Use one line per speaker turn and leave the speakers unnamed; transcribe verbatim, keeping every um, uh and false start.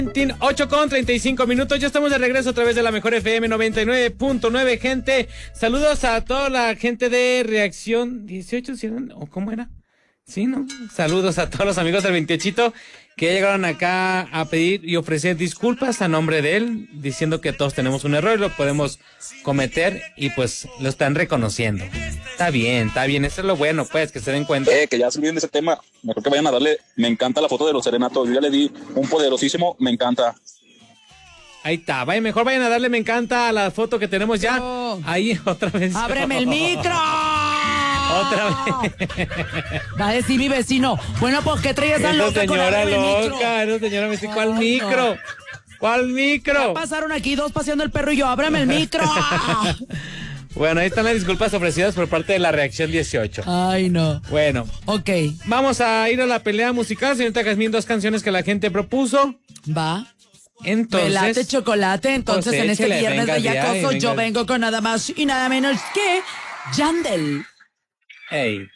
ocho con treinta y cinco minutos, ya estamos de regreso a través de la mejor F M noventa y nueve punto nueve, gente. Saludos a toda la gente de Reacción dieciocho, ¿sí? ¿O cómo era? Sí, ¿no? Saludos a todos los amigos del veintiocho que ya llegaron acá a pedir y ofrecer disculpas a nombre de él, diciendo que todos tenemos un error y lo podemos cometer y pues lo están reconociendo. Está bien, está bien, eso es lo bueno, pues, que se den cuenta.
Eh, que ya se olviden de ese tema, mejor que vayan a darle, me encanta la foto de los serenatos, yo ya le di un poderosísimo, me encanta.
Ahí está, vaya, mejor vayan a darle me encanta a la foto que tenemos ya. Oh. Ahí, otra vez.
¡Ábreme el micro!
Otra vez.
Va a decir mi vecino, bueno, pues, ¿qué trae esa loca con
señora
el
loca, esa señora me dice, ¿cuál micro? ¿Cuál micro?
Ya pasaron aquí dos paseando el perro y yo, ábreme el micro.
Bueno, ahí están las disculpas ofrecidas por parte de la Reacción dieciocho.
Ay, no.
Bueno.
Ok.
Vamos a ir a la pelea musical, señorita Jazmín, dos canciones que la gente propuso.
Va.
Entonces.
Pelate chocolate, entonces
pues
en este
échale,
viernes
venga,
bellacoso
ya,
yo vengo con nada más y nada menos que Yandel.
Ey.